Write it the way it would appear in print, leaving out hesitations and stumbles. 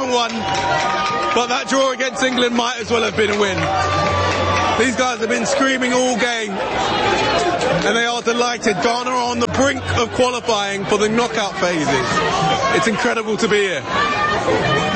haven't won, but that draw against England might as well have been a win. These guys have been screaming all game, and they are delighted. Ghana are on the brink of qualifying for the knockout phases. It's incredible to be here.